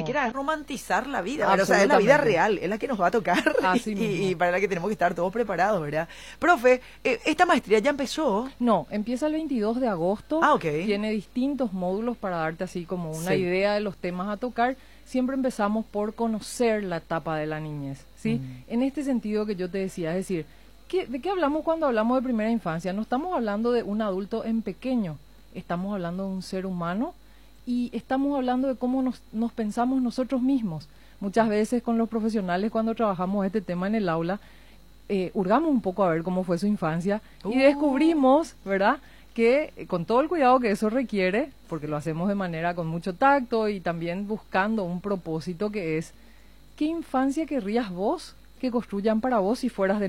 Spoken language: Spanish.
siquiera es romantizar la vida, ¿verdad? O sea, es la vida real, es la que nos va a tocar y para la que tenemos que estar todos preparados, ¿verdad? Profe, ¿esta maestría ya empezó? No, empieza el 22 de agosto. Ah, ok. Tiene distintos módulos para darte así como una idea de los temas a tocar. Siempre empezamos por conocer la etapa de la niñez, ¿sí? En este sentido que yo te decía, es decir, ¿de qué hablamos cuando hablamos de primera infancia? No estamos hablando de un adulto en pequeño, estamos hablando de un ser humano y estamos hablando de cómo nos pensamos nosotros mismos. Muchas veces con los profesionales cuando trabajamos este tema en el aula, hurgamos un poco a ver cómo fue su infancia y descubrimos, ¿verdad?, que con todo el cuidado que eso requiere, porque lo hacemos de manera con mucho tacto y también buscando un propósito que es, ¿qué infancia querrías vos que construyan para vos si fueras de